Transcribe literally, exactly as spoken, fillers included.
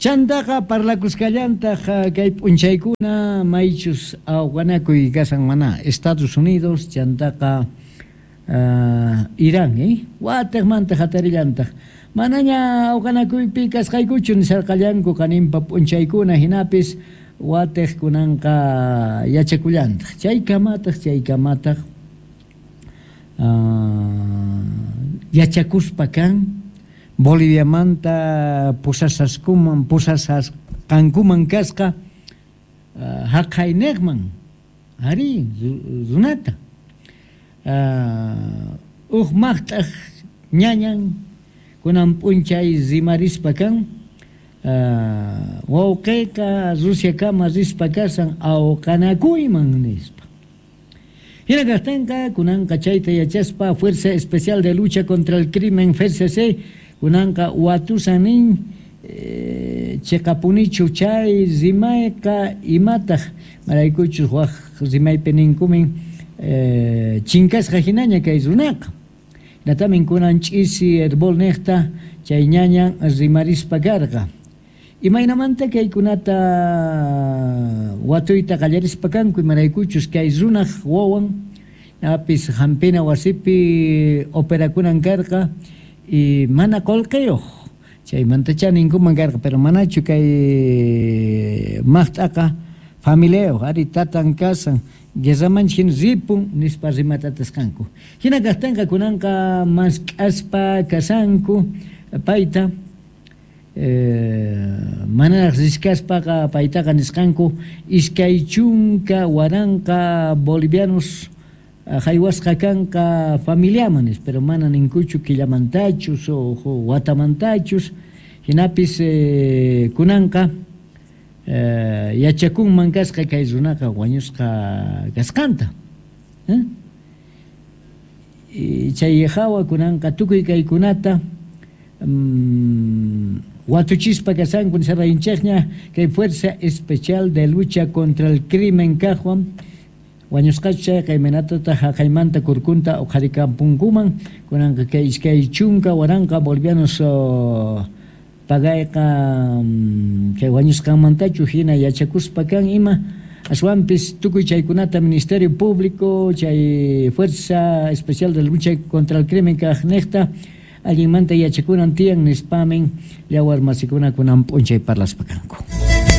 Chantaqa parlakusqallantaq kay p'unchaykuna maychus awanakuy kasan mana Estados Unidos chantaqa uh, Irán eh wataqmanta hatarillantaq manaña awqanakuypi kasqaykuchu nisarqallanku qaninpa p'unchaykuna hinapis wataq kunanqa yachakullantaq chaykamataq chaykamataq uh, yachakuspa kan Bolivia manta pusasaskuman pusasasqankuman kasqa uh, haqaynaqman ari runata uh, uq maqt'aq ñañan kunan p'unchay zimarispa kan uh, wawqiyqa Rusiakama rispa kasan awqanakuyman nispa hina kaqtinqa kunanqa chayta yachaspa Fuerza Especial de Lucha contra el Crimen F C C kunanqa watusanin eh, chiqapunichu chay zimayqa imataq maraykuchus waq zimaypi ninkumin eh, chinkasqa hinaña kay runaqa hinatamin kunan ch'isi herbol niqta chay ñañan rimarispa karqa imaynamanta kaykunata watuyta qallarispa kanku maraykuchus kay runaq wawan apis hampina wasipi operakunan karqa y mana kolqeyuq chaymantachá ninkuman karqa pero manachu kay maqt'aqa familiayuq ari tatan kasan guerramanchik ripun nispa rimatatas kanku hina kaqtinqa kunanqa mas k'aspa kasanku payta eh, mana riskaspaqa paytaqa nisqanku iskay chunka waranqa bolivianos haywasqa kanqa familiamanes pero mana ninkuchu killamantachus o watamantachus hinapis eh, kunanqa eh, yachakunman kasqa kay runaqa wañusqa kasqanta eh? Y chay hawa kunanqa tukuy kaykunata um, watuchispa kasanku nisarayinchaqña kay Fuerza Especial de Lucha contra el Crimen kaqwan wañusqacha kay menatata haqaymanta kurkunta uqharikampunkuman kunanqa kay iskay chunka waranqa bolivianos uh, pagayqa um, kay wañusqanmantachu hina yachakuspa kan ima aswanpis tukuy chaykunata Ministerio Público chay Fuerza Especial de Lucha contra el Crimen kaq niqta allinmanta yachakunan tiyan nispamin yawar masikuna kunan p'unchay parlaspa kanku.